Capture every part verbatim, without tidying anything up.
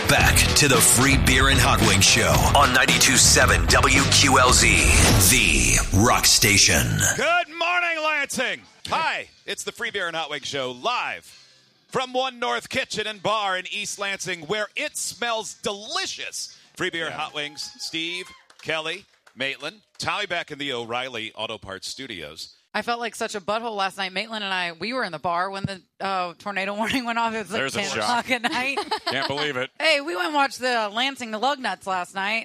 back to the Free Beer and Hot Wings Show on ninety-two point seven W Q L Z, the rock station. Good morning, Lansing. Hi, it's the Free Beer and Hot Wings Show live from One North Kitchen and Bar in East Lansing, where it smells delicious. Free Beer and Hot Wings, Steve, Kelly, Maitland, Tommy back in the O'Reilly Auto Parts Studios. I felt like such a butthole last night. Maitland and I, we were in the bar when the uh, tornado warning went off. It was like There's a ten shock. o'clock at night. Can't believe it. Hey, we went and watched the Lansing, the Lugnuts last night.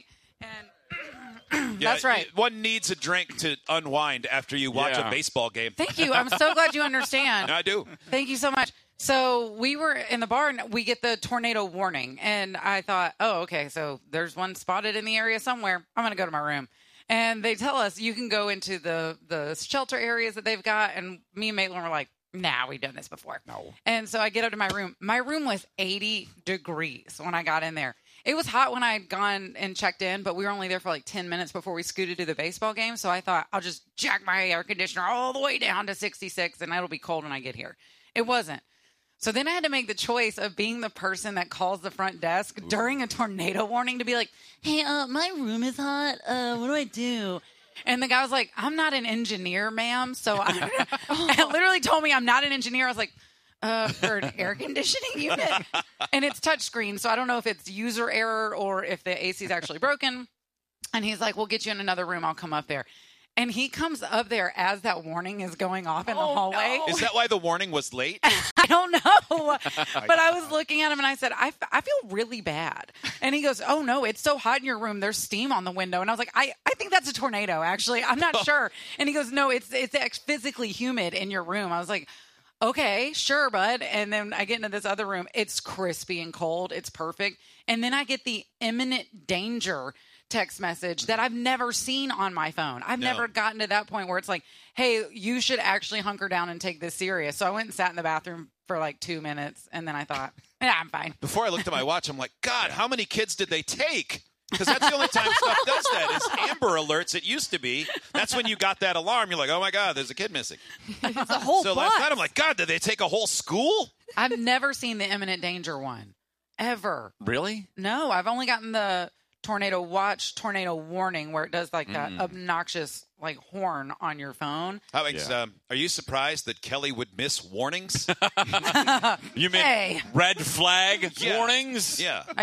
And Yeah, that's right. One needs a drink to unwind after you watch Yeah. a baseball game. Thank you. I'm so glad you understand. I do. Thank you so much. So we were in the bar and we get the tornado warning. And I thought, oh, okay, so there's one spotted in the area somewhere. I'm going to go to my room. And they tell us you can go into the, the shelter areas that they've got. And me and Maitland were like, nah, we've done this before. No. And so I get up to my room. My room was eighty degrees when I got in there. It was hot when I had gone and checked in, but we were only there for like ten minutes before we scooted to the baseball game. So I thought I'll just jack my air conditioner all the way down to sixty-six and it'll be cold when I get here. It wasn't. So then I had to make the choice of being the person that calls the front desk Ooh. during a tornado warning to be like, hey, uh, my room is hot. Uh, what do I do? And the guy was like, I'm not an engineer, ma'am. So I oh. literally told me I'm not an engineer. I was like, uh, for an air conditioning unit? And it's touchscreen. So I don't know if it's user error or if the A C is actually broken. And he's like, we'll get you in another room. I'll come up there. And he comes up there as that warning is going off in the oh, hallway. No. Is that why the warning was late? I don't know. But I was looking at him and I said, I, I feel really bad. And he goes, oh, no, it's so hot in your room. There's steam on the window. And I was like, I, I think that's a tornado, actually. I'm not sure. And he goes, no, it's it's physically humid in your room. I was like, okay, sure, bud. And then I get into this other room. It's crispy and cold. It's perfect. And then I get the imminent danger text message that I've never seen on my phone. I've no. never gotten to that point where it's like, hey, you should actually hunker down and take this serious. So I went and sat in the bathroom for like two minutes. And then I thought, yeah, I'm fine. Before I looked at my watch, I'm like, God, how many kids did they take? Because that's the only time stuff does that is Amber Alerts. It used to be. That's when you got that alarm. You're like, oh, my God, there's a kid missing. It's a whole So bus. last night I'm like, God, did they take a whole school? I've never seen the imminent danger one. Ever. Really? No, I've only gotten the tornado watch, tornado warning, where it does like that mm. obnoxious like horn on your phone. How, yeah. um, are you surprised that Kelly would miss warnings? You mean hey. red flag yeah. warnings? Yeah. I